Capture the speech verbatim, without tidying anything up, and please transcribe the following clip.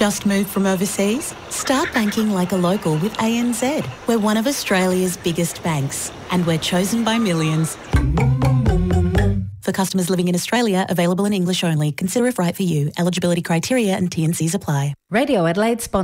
Just moved from overseas? Start banking like a local with A N Z. We're one of Australia's biggest banks, and we're chosen by millions. For customers living in Australia, available in English only. Consider if right for you. Eligibility criteria and T and Cs apply. Radio Adelaide sponsor